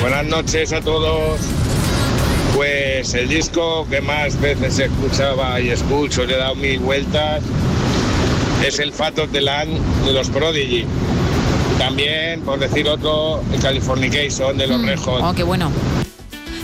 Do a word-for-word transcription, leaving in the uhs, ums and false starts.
Buenas noches a todos. Pues el disco que más veces escuchaba y escucho, le he dado mil vueltas, es el Fat of the Land de los Prodigy. También, por decir otro, el Californication de los Mm, Red Hot. Oh, qué bueno.